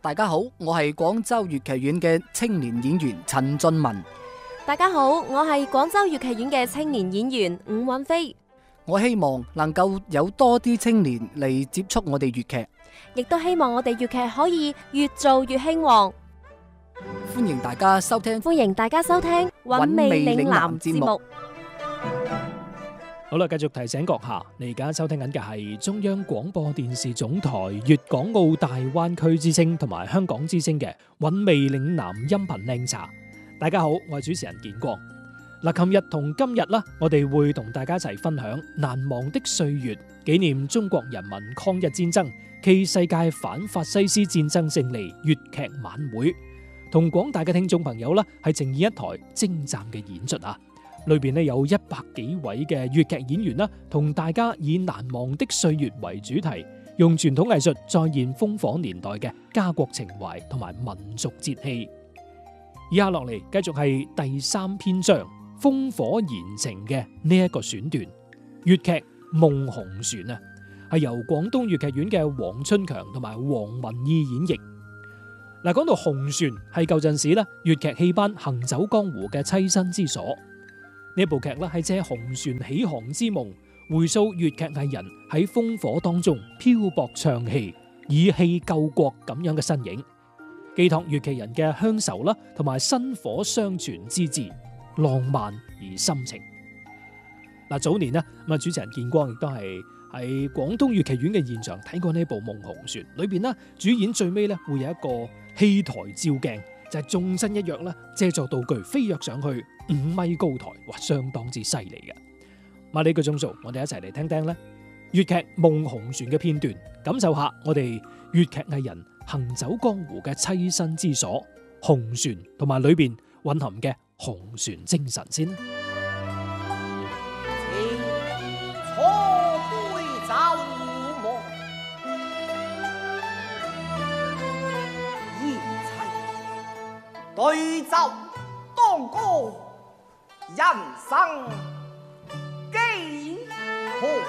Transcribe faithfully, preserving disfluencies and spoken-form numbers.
大家好，我係廣州粵劇院嘅青年演員陳俊文。 大家好，我係廣州粵劇院嘅青年演員伍允飛。 我希望能夠有多啲青年嚟接觸我哋粵劇， 亦都希望我哋粵劇可以越做越興旺。 歡迎大家收聽， 歡迎大家收聽《韻味嶺南》節目。 好啦，繼續提醒閣下，你而家收聽緊嘅係中央廣播電視總台粵港澳大灣區之聲同埋香港之聲嘅韻味嶺南音頻靚茶。大家好，我係主持人建光。嗱，琴日同今日啦，我哋會同大家一齊分享難忘的歲月，紀念中國人民抗日戰爭暨世界反法西斯戰爭勝利粵劇晚會，同廣大嘅聽眾朋友啦，係呈現一台精湛嘅演出啊！裏邊咧有一百幾位嘅粵劇演員啦，同大家以難忘的歲月為主題，用傳統藝術再現烽火年代嘅家國情懷同埋民族節氣。以下落嚟繼續係第三篇章烽火燃情嘅呢一個選段，粵劇《夢紅船》啊，係由廣東粵劇院嘅黃春強同埋黃文義演繹。嗱，講到紅船係舊陣時咧粵劇戲班行走江湖嘅棲身之所。呢部劇咧係借紅船起航之夢，回溯粵劇藝人喺烽火當中漂泊唱戲、以戲救國咁樣嘅身影，寄託粵劇人嘅鄉愁啦，同埋薪火相傳之志，浪漫而深情。嗱，早年呢，咁啊主持人建光亦都係喺廣東粵劇院嘅現場睇過呢部《夢紅船》，裏邊呢主演最尾咧會有一個戲台照鏡，就係縱身一躍啦，借助道具飛躍上去五米高台，哇，相當之犀利嘅。咁呢個鐘數，我哋一齊嚟聽聽咧粵劇《夢紅船》嘅片段，感受下我哋粵劇藝人行走江湖嘅棲身之所紅船，同埋裏邊蘊含嘅紅船精神先。 錯杯酒夢，言齊對酒當歌，人生幾何